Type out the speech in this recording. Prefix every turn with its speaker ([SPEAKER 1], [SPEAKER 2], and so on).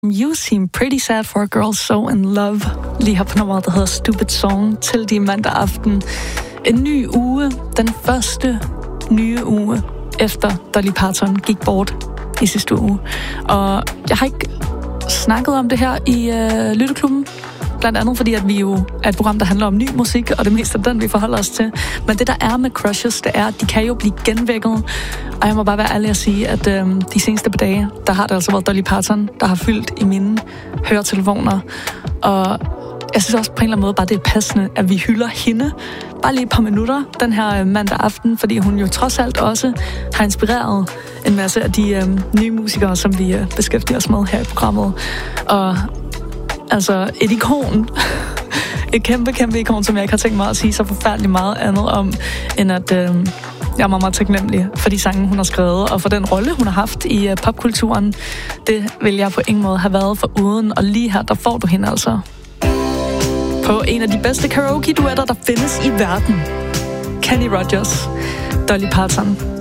[SPEAKER 1] You seem pretty sad for a girl so in love. Lige her på nummeret, der hedder Stupid Song, til de mandag aften. En ny uge, den første nye uge, efter Dolly Parton gik bort i sidste uge. Og jeg har ikke snakket om det her i Lytteklubben, blandt andet fordi, at vi jo er et program, der handler om ny musik, og det meste af den, vi forholder os til. Men det, der er med crushes, det er, at de kan jo blive genvækket. Og jeg må bare være ærlig at sige, at de seneste par dage, der har det altså været Dolly Parton, der har fyldt i mine høretelefoner. Og jeg synes også på en eller anden måde bare, det er passende, at vi hylder hende bare lige et par minutter den her mandag aften, fordi hun jo trods alt også har inspireret en masse af de nye musikere, som vi beskæftiger os med her i programmet. Og altså et ikon, et kæmpe ikon, som jeg ikke har tænkt mig at sige så forfærdeligt meget andet om, end at jeg er meget, meget taknemmelig for de sange, hun har skrevet, og for den rolle, hun har haft i popkulturen. Det vil jeg på ingen måde have været foruden, og lige her, der får du hende altså på en af de bedste karaoke-duetter, der findes i verden. Kenny Rogers, Dolly Parton.